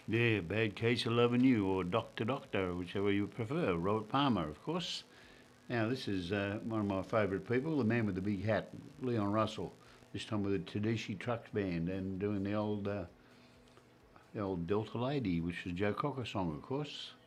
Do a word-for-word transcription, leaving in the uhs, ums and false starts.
Yeah, Bad Case of Loving You, or Doctor Doctor, whichever you prefer. Robert Palmer, of course. Now, this is uh, one of my favourite people, the man with the big hat, Leon Russell. This time with the Tedeschi Trucks Band and doing the old, uh, the old Delta Lady, which is Joe Cocker song, of course.